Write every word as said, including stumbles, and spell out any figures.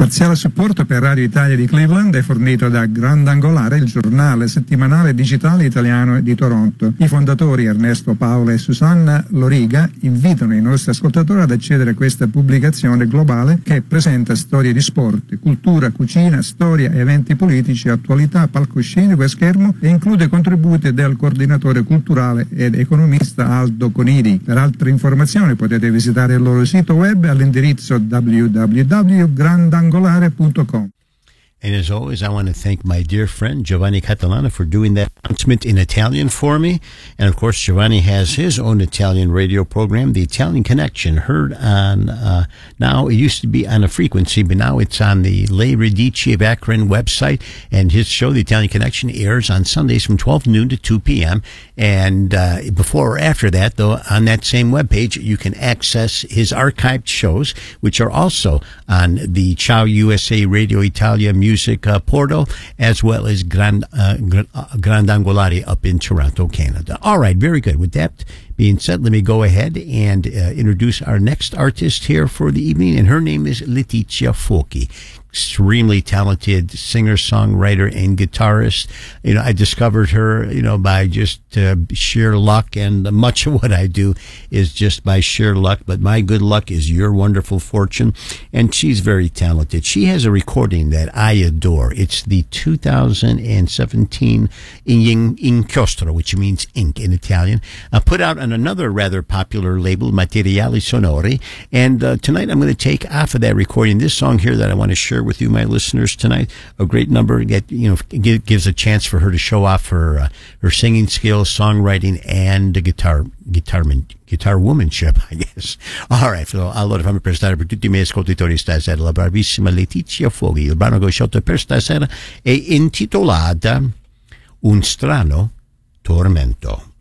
Parziale supporto per Radio Italia di Cleveland è fornito da Grandangolare, il giornale settimanale digitale italiano di Toronto. I fondatori Ernesto Paola e Susanna Loriga invitano i nostri ascoltatori ad accedere a questa pubblicazione globale che presenta storie di sport, cultura, cucina, storia, eventi politici, attualità, palcoscenico e schermo e include contributi del coordinatore culturale ed economista Aldo Conidi. Per altre informazioni potete visitare il loro sito web all'indirizzo w w w punto grandangolare punto com. And as always, I want to thank my dear friend Giovanni Catalana for doing that announcement in Italian for me. And of course, Giovanni has his own Italian radio program, The Italian Connection, heard on, uh, now it used to be on a frequency, but now it's on the Le Radici of Akron website. And his show, The Italian Connection, airs on Sundays from twelve noon to two p.m. And uh, before or after that, though, on that same webpage, you can access his archived shows, which are also on the Ciao U S A Radio Italia Music Music uh, portal, as well as Grand, uh, Grandangolare up in Toronto, Canada. All right, very good. With that being said, let me go ahead and uh, introduce our next artist here for the evening, and her name is Letizia Fuochi. Extremely talented singer, songwriter, and guitarist. You know, I discovered her, you know, by just uh, sheer luck, and much of what I do is just by sheer luck, but my good luck is your wonderful fortune, and she's very talented. She has a recording that I adore. It's the two thousand seventeen In Inchiostro, which means ink in Italian, uh, put out on another rather popular label, Materiali Sonori, and uh, tonight I'm going to take off of that recording this song here that I want to share with you, my listeners, tonight. A great number that, you know, gives a chance for her to show off her uh, her singing skills, songwriting, and guitar guitar guitar womanship, I guess. All right, so allora fammi prestare per tutti i miei ascoltatori stasera la bravissima Letizia Fuochi. Il brano che ho scelto per stasera è intitolata Un strano tormento.